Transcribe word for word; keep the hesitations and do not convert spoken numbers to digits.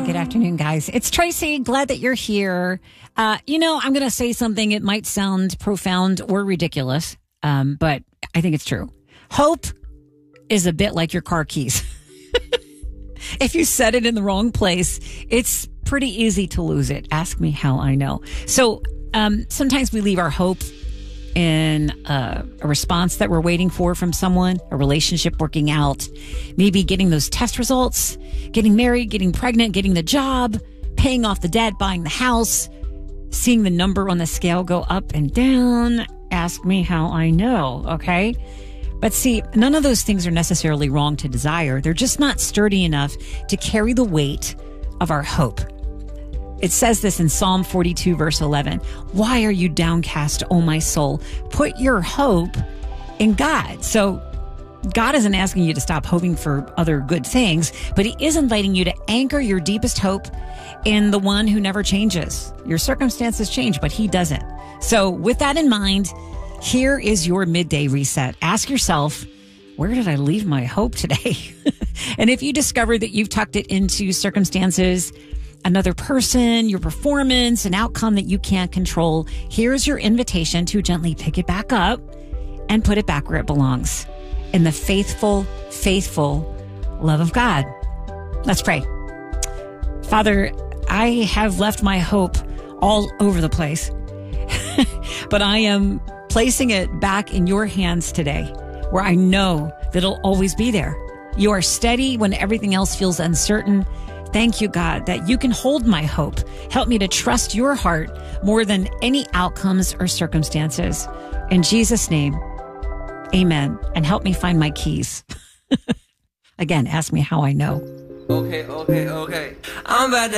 good afternoon, guys. It's Tracy. Glad that you're here. Uh, you know, I'm going to say something. It might sound profound or ridiculous, um, but I think it's true. Hope is a bit like your car keys. If you set it in the wrong place, it's pretty easy to lose it. Ask me how I know. So um, sometimes we leave our hope in uh, a response that we're waiting for from someone, a relationship working out, maybe getting those test results, getting married, getting pregnant, getting the job, paying off the debt, buying the house, seeing the number on the scale go up and down. Ask me how I know, okay? But see, none of those things are necessarily wrong to desire. They're just not sturdy enough to carry the weight of our hope. It says this in Psalm forty-two, verse eleven. Why are you downcast, O my soul? Put your hope in God. So God isn't asking you to stop hoping for other good things, but he is inviting you to anchor your deepest hope in the one who never changes. Your circumstances change, but he doesn't. So with that in mind, here is your midday reset. Ask yourself, where did I leave my hope today? And if you discover that you've tucked it into circumstances, another person, your performance, an outcome that you can't control, here's your invitation to gently pick it back up and put it back where it belongs, in the faithful, faithful love of God. Let's pray. Father, I have left my hope all over the place, but I am placing it back in your hands today, where I know that it'll always be there. You are steady when everything else feels uncertain. Thank you, God, that you can hold my hope. Help me to trust your heart more than any outcomes or circumstances. In Jesus' name, amen. And help me find my keys. Again, ask me how I know. Okay, okay, okay. I'm about to